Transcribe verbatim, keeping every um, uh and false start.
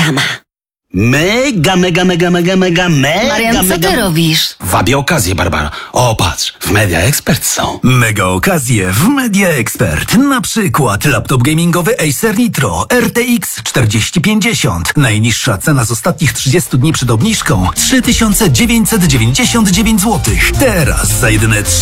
sama. Mega, mega, mega, mega, mega, mega, Marian, co mega... ty robisz? Wabię okazję, Barbara. O, patrz, w Media Expert są. Mega okazje w Media Expert. Na przykład laptop gamingowy Acer Nitro R T X czterdzieści pięćdziesiąt. Najniższa cena z ostatnich trzydziestu dni przed obniżką trzy tysiące dziewięćset dziewięćdziesiąt dziewięć złotych. Teraz za jedyne